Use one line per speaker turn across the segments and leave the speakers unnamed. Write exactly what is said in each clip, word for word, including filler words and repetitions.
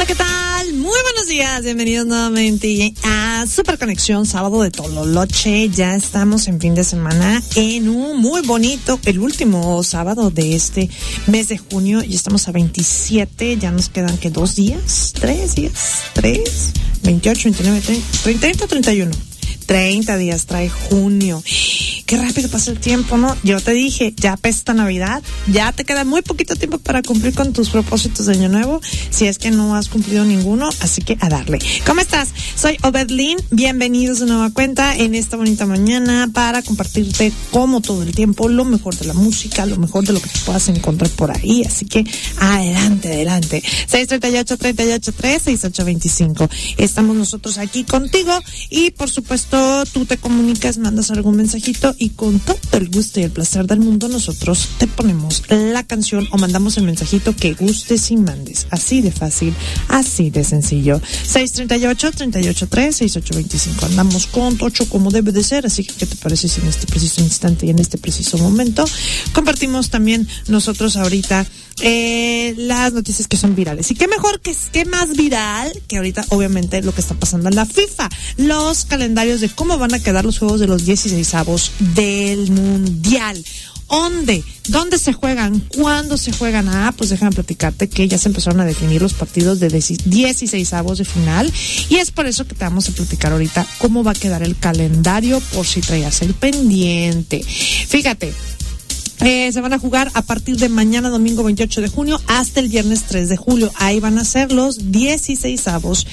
Hola, ¿qué tal? Muy buenos días, bienvenidos nuevamente a Super Conexión, sábado de Tololoche. Ya estamos en fin de semana en un muy bonito, el último sábado de este mes de junio. Y estamos a veintisiete, ya nos quedan que dos días, tres días, tres, veintiocho, veintinueve, treinta, treinta, treinta y uno. treinta días trae junio. Qué rápido pasa el tiempo, ¿no? Yo te dije, ya apesta Navidad, ya te queda muy poquito tiempo para cumplir con tus propósitos de Año Nuevo, si es que no has cumplido ninguno, así que a darle. ¿Cómo estás? Soy Obedlin, bienvenidos de nueva cuenta en esta bonita mañana para compartirte, como todo el tiempo, lo mejor de la música, lo mejor de lo que te puedas encontrar por ahí, así que adelante, adelante. seis tres ocho, tres ocho tres, seis ocho dos cinco. Estamos nosotros aquí contigo y, por supuesto, tú te comunicas, mandas algún mensajito y con todo el gusto y el placer del mundo nosotros te ponemos la canción o mandamos el mensajito que gustes y mandes. Así de fácil, así de sencillo. seis tres ocho, tres ocho tres, seis ocho dos cinco. Andamos con Tocho como debe de ser, así que ¿qué te parece si en este preciso instante y en este preciso momento compartimos también nosotros ahorita eh, las noticias que son virales? Y qué mejor, que qué más viral que ahorita obviamente lo que está pasando en la FIFA, los calendarios de cómo van a quedar los juegos de los dieciseisavos del Mundial. ¿Dónde? ¿Dónde se juegan? ¿Cuándo se juegan? Ah, pues déjame platicarte que ya se empezaron a definir los partidos de dieciseisavos de final y es por eso que te vamos a platicar ahorita cómo va a quedar el calendario por si traías el pendiente. Fíjate. Eh, se van a jugar a partir de mañana domingo veintiocho de junio hasta el viernes tres de julio. Ahí van a ser los dieciseisavos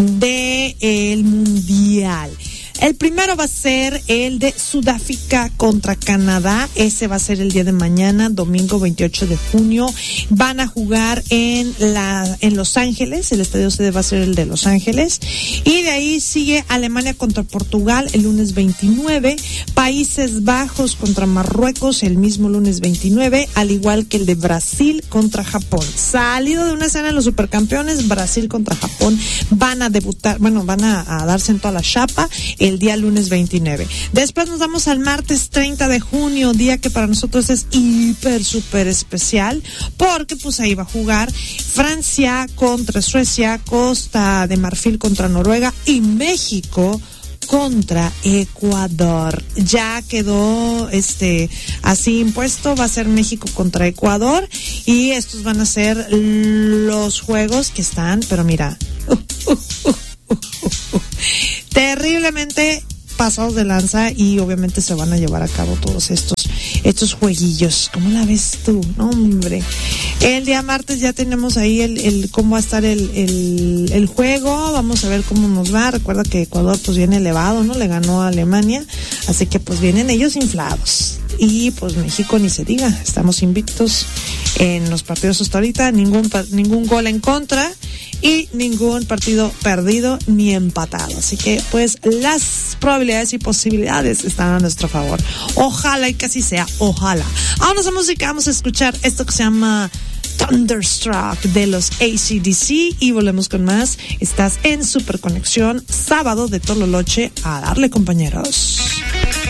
del Mundial. El primero va a ser el de Sudáfrica contra Canadá. Ese va a ser el día de mañana, domingo veintiocho de junio. Van a jugar en la en Los Ángeles. El estadio sede va a ser el de Los Ángeles. Y de ahí sigue Alemania contra Portugal el lunes veintinueve. Países Bajos contra Marruecos el mismo lunes veintinueve. Al igual que el de Brasil contra Japón. Salido de una escena de los supercampeones, Brasil contra Japón van a debutar, bueno, van a, a darse en toda la chapa el día lunes veintinueve. Después nos vamos al martes treinta de junio, día que para nosotros es hiper, súper especial, porque pues ahí va a jugar Francia contra Suecia, Costa de Marfil contra Noruega y México contra Ecuador. Ya quedó este así impuesto, va a ser México contra Ecuador y estos van a ser los juegos que están, pero mira, uh, uh, uh, uh, uh, uh. terriblemente pasados de lanza y obviamente se van a llevar a cabo todos estos estos jueguillos. ¿Cómo la ves tú? No, hombre. El día martes ya tenemos ahí el, el cómo va a estar el, el, el juego. Vamos a ver cómo nos va. Recuerda que Ecuador pues viene elevado, ¿no? Le ganó a Alemania. Así que pues vienen ellos inflados. Y pues México ni se diga. Estamos invictos en los partidos hasta ahorita. Ningún, ningún gol en contra. Y ningún partido perdido ni empatado. Así que pues las probabilidades y posibilidades están a nuestro favor. Ojalá y que así sea, ojalá. Ahora a música, vamos a escuchar esto que se llama Thunderstruck de los A C D C y volvemos con más. Estás en Super Conexión, sábado de Tololoche. A darle, compañeros.